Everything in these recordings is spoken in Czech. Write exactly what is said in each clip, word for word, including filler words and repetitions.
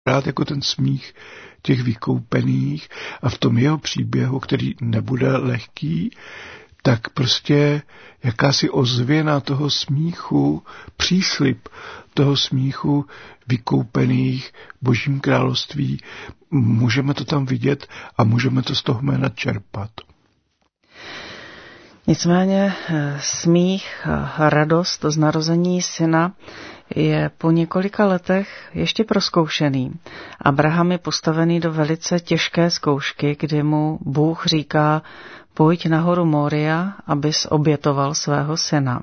rád jako ten smích těch vykoupených a v tom jeho příběhu, který nebude lehký, tak prostě jakási ozvěna toho smíchu, příslib toho smíchu vykoupených Božím království, můžeme to tam vidět a můžeme to z toho jména čerpat. Nicméně smích, radost z narození syna je po několika letech ještě prozkoušený. Abraham je postavený do velice těžké zkoušky, kdy mu Bůh říká: pojď na horu Moria, abys obětoval svého syna.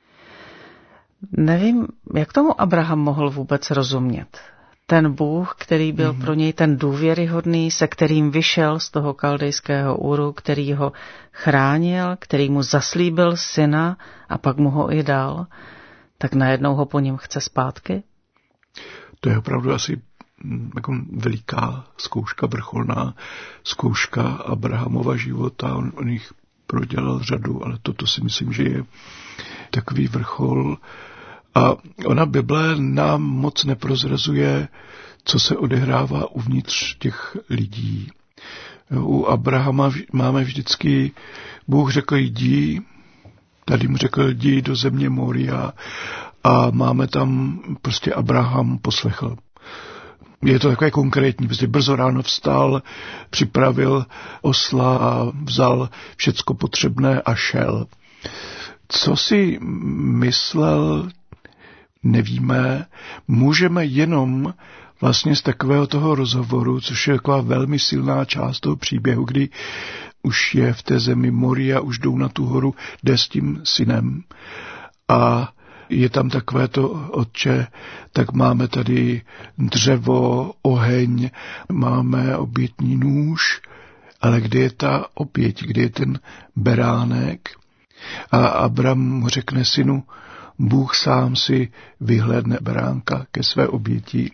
Nevím, jak tomu Abraham mohl vůbec rozumět. Ten Bůh, který byl mm. pro něj ten důvěryhodný, se kterým vyšel z toho kaldejského Úru, který ho chránil, který mu zaslíbil syna a pak mu ho i dal, tak najednou ho po něm chce zpátky? To je opravdu asi jako veliká zkouška, vrcholná zkouška Abrahamova života. On, on jich prodělal řadu, ale toto si myslím, že je takový vrchol. A ona Bible nám moc neprozrazuje, co se odehrává uvnitř těch lidí. U Abrahama máme vždycky, Bůh řekl jdi, tady mu řekl jdi do země Moria a máme tam prostě Abraham poslechl. Je to takové konkrétní, prostě brzo ráno vstal, připravil osla a vzal všecko potřebné a šel. Co si myslel, nevíme, můžeme jenom vlastně z takového toho rozhovoru, což je taková velmi silná část toho příběhu, kdy už je v té zemi Moria, už jdou na tu horu, jde s tím synem a je tam takové to, otče, tak máme tady dřevo, oheň, máme obětní nůž, ale kde je ta oběť, kde je ten beránek? A Abram mu řekne: synu, Bůh sám si vyhlédne beránka ke své oběti,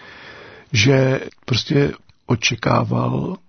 že prostě očekával,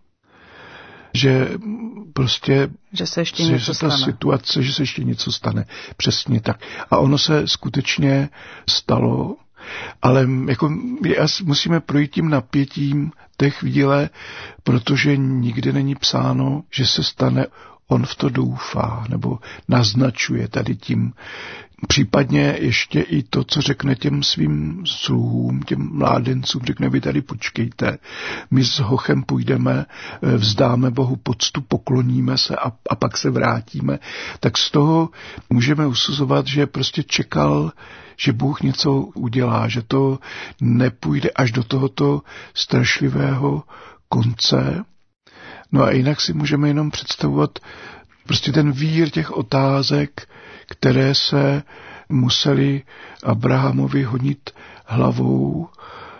že prostě že se ještě že něco se ta stane. situace, že se ještě něco stane. Přesně tak. A ono se skutečně stalo, ale jako musíme projít tím napětím té chvíle, protože nikdy není psáno, že se stane. On v to doufá, nebo naznačuje tady tím. Případně ještě i to, co řekne těm svým sluhům, těm mládencům, řekne: vy tady počkejte, my s hochem půjdeme, vzdáme Bohu poctu, pokloníme se a, a pak se vrátíme. Tak z toho můžeme usuzovat, že prostě čekal, že Bůh něco udělá, že to nepůjde až do tohoto strašlivého konce. No a jinak si můžeme jenom představovat prostě ten vír těch otázek, které se museli Abrahamovi honit hlavou.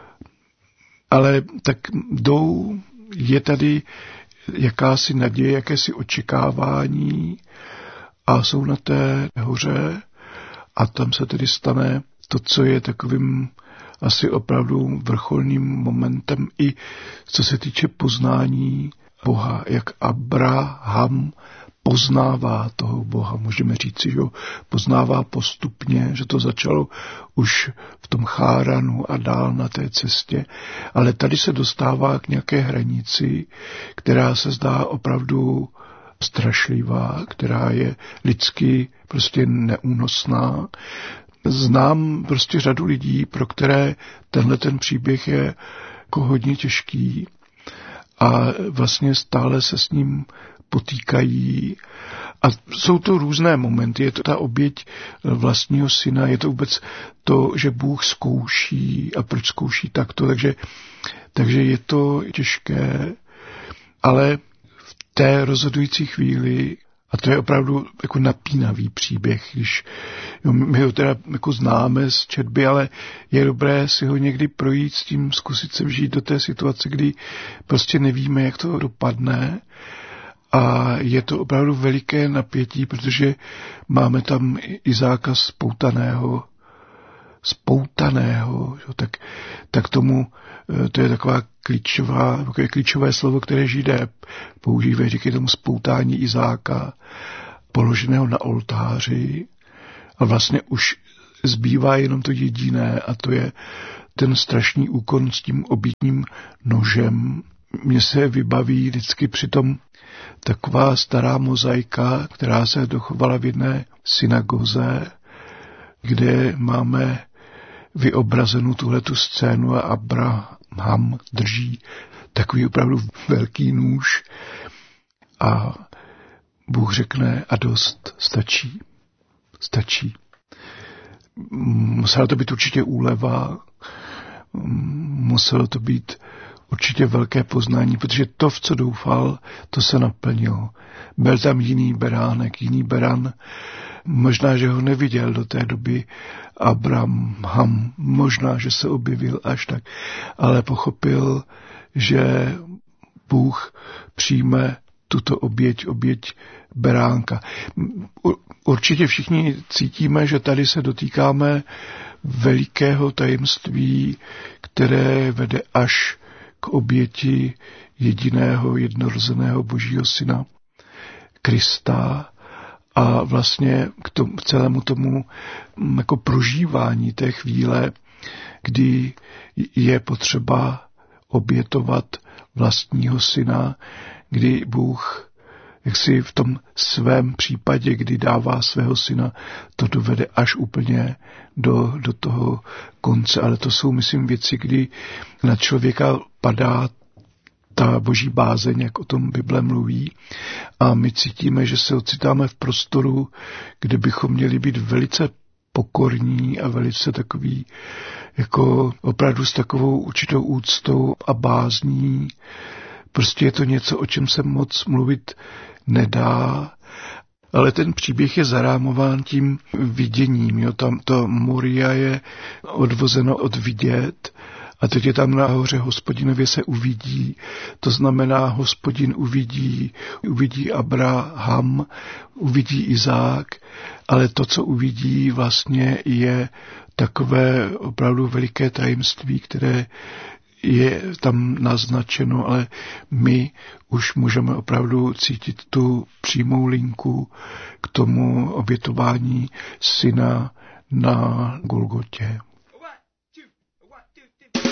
Ale tak jdou, je tady jakási naděje, jakési očekávání a jsou na té hoře a tam se tedy stane to, co je takovým asi opravdu vrcholným momentem i co se týče poznání Boha, jak Abraham poznává toho Boha. Můžeme říci, že ho poznává postupně, že to začalo už v tom Cháranu a dál na té cestě. Ale tady se dostává k nějaké hranici, která se zdá opravdu strašlivá, která je lidsky prostě neúnosná. Znám prostě řadu lidí, pro které tenhle ten příběh je jako hodně těžký a vlastně stále se s ním potýkají. A jsou to různé momenty, je to ta oběť vlastního syna, je to vůbec to, že Bůh zkouší a proč zkouší takto, takže, takže je to těžké, ale v té rozhodující chvíli, a to je opravdu jako napínavý příběh, když jo, my ho teda jako známe z četby, ale je dobré si ho někdy projít s tím, zkusit se vžít do té situace, kdy prostě nevíme, jak to dopadne. A je to opravdu veliké napětí, protože máme tam Izáka spoutaného, spoutaného, jo, tak, tak tomu, to je taková klíčová, takové klíčové slovo, které Židé používají, říkají tomu spoutání Izáka, položeného na oltáři a vlastně už zbývá jenom to jediné a to je ten strašný úkon s tím obětním nožem. Mně se vybaví vždycky přitom taková stará mozaika, která se dochovala v jedné synagoze, kde máme vyobrazenou tuhletu scénu a Abraham drží takový opravdu velký nůž a Bůh řekne a dost, stačí, stačí. Musela to být určitě úleva, muselo to být určitě velké poznání, protože to, v co doufal, to se naplnilo. Byl tam jiný beránek, jiný beran, možná, že ho neviděl do té doby Abraham, možná, že se objevil až tak, ale pochopil, že Bůh přijme tuto oběť, oběť beránka. Určitě všichni cítíme, že tady se dotýkáme velikého tajemství, které vede až k oběti jediného jednorozeného Božího Syna, Krista, a vlastně k tomu, celému tomu jako prožívání té chvíle, kdy je potřeba obětovat vlastního syna, kdy Bůh, jak si v tom svém případě, kdy dává svého syna, to dovede až úplně do, do toho konce. Ale to jsou, myslím, věci, kdy na člověka padá ta boží bázeň, jak o tom Bible mluví, a my cítíme, že se ocitáme v prostoru, kde bychom měli být velice pokorní a velice takový, jako opravdu s takovou určitou úctou a bázní. Prostě je to něco, o čem se moc mluvit nedá, ale ten příběh je zarámován tím viděním. Jo? Tam to Moria je odvozeno od vidět a teď je tam nahoře Hospodinově se uvidí. To znamená, Hospodin uvidí, uvidí Abraham, uvidí Izák, ale to, co uvidí, vlastně je takové opravdu veliké tajemství, které je tam naznačeno, ale my už můžeme opravdu cítit tu přímou linku k tomu obětování syna na Golgotě.